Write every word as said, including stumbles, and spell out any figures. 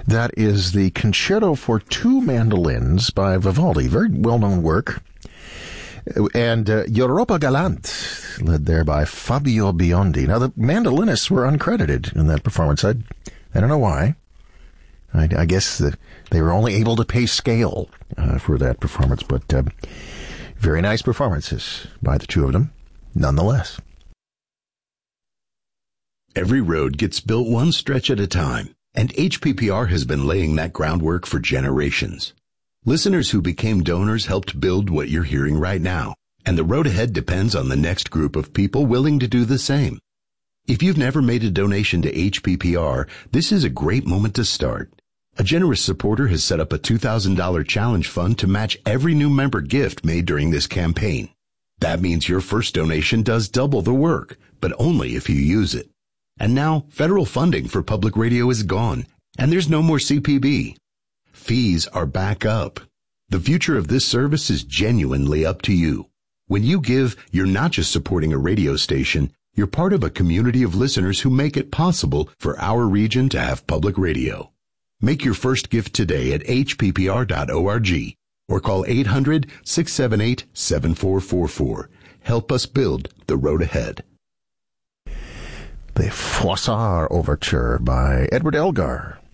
That is the Concerto for Two Mandolins by Vivaldi. Very well-known work. And uh, Europa Galante, led there by Fabio Biondi. Now, the mandolinists were uncredited in that performance. I, I don't know why. I, I guess the, they were only able to pay scale uh, for that performance, but uh, very nice performances by the two of them, nonetheless. Every road gets built one stretch at a time, and H P P R has been laying that groundwork for generations. Listeners who became donors helped build what you're hearing right now, and the road ahead depends on the next group of people willing to do the same. If you've never made a donation to H P P R, this is a great moment to start. A generous supporter has set up a two thousand dollars challenge fund to match every new member gift made during this campaign. That means your first donation does double the work, but only if you use it. And now, federal funding for public radio is gone, and there's no more C P B. Fees are back up. The future of this service is genuinely up to you. When you give, you're not just supporting a radio station, you're part of a community of listeners who make it possible for our region to have public radio. Make your first gift today at h p p r dot org or call eight hundred, six seven eight, seven four four four. Help us build the road ahead. The Froissart Overture by Edward Elgar.